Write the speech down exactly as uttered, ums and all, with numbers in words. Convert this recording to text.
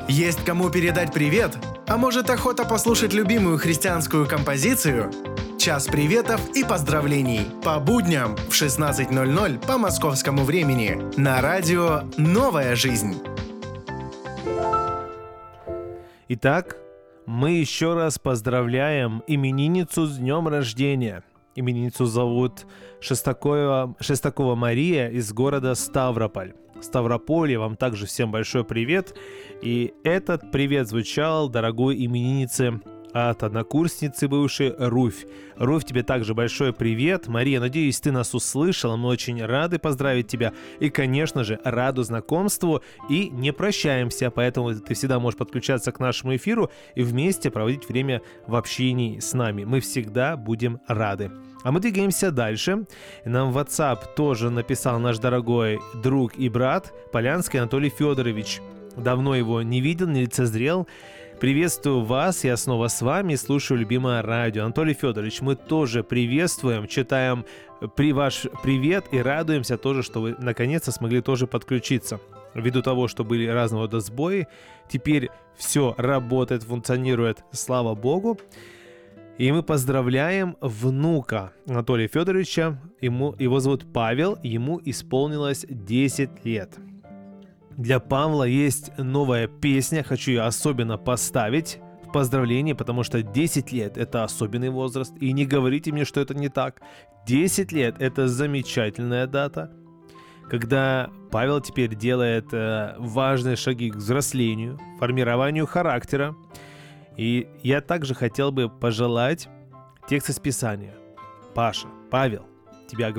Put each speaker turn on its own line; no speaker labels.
Есть кому передать привет? А может, охота послушать любимую христианскую композицию? Час приветов и поздравлений по будням в шестнадцать ноль ноль по московскому времени на радио «Новая жизнь».
Итак, мы еще раз поздравляем именинницу с днем рождения. Именинницу зовут Шестакова, Шестакова Мария из города Ставрополь. Ставрополье, вам также всем большой привет. И этот привет звучал дорогой имениннице от однокурсницы бывшей Руфь. Руфь, тебе также большой привет. Мария, надеюсь, ты нас услышала. Мы очень рады поздравить тебя. И, конечно же, раду знакомству. И не прощаемся, поэтому ты всегда можешь подключаться к нашему эфиру и вместе проводить время в общении с нами. Мы всегда будем рады. А мы двигаемся дальше. Нам в WhatsApp тоже написал наш дорогой друг и брат Полянский Анатолий Федорович. Давно его не видел, не лицезрел. Приветствую вас, я снова с вами, слушаю любимое радио. Анатолий Федорович, мы тоже приветствуем, читаем при ваш привет и радуемся тоже, что вы наконец-то смогли тоже подключиться. Ввиду того, что были разного рода сбои, теперь все работает, функционирует, слава богу. И мы поздравляем внука Анатолия Федоровича, ему, его зовут Павел, ему исполнилось десять лет. Для Павла есть новая песня, хочу ее особенно поставить в поздравлении, потому что десять лет – это особенный возраст, и не говорите мне, что это не так. десять лет – это замечательная дата, когда Павел теперь делает э, важные шаги к взрослению, формированию характера. И я также хотел бы пожелать текст из Писания. Паша, Павел, тебя